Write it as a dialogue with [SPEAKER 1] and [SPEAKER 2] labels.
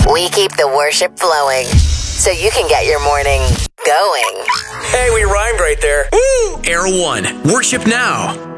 [SPEAKER 1] We keep the worship flowing so you can get your morning going.
[SPEAKER 2] Hey, we rhymed right there.
[SPEAKER 3] Woo! Air One. Worship now.